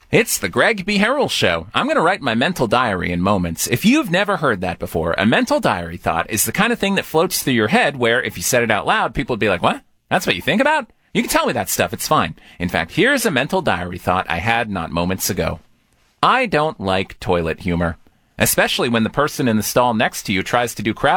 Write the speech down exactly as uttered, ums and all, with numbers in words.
It's the Greg B. Harrell Show. I'm going to write my mental diary in moments. If you've never heard that before, a mental diary thought is the kind of thing that floats through your head where if you said it out loud, people would be like, what? That's what you think about? You can tell me that stuff. It's fine. In fact, here's a mental diary thought I had not moments ago. I don't like toilet humor, especially when the person in the stall next to you tries to do crowd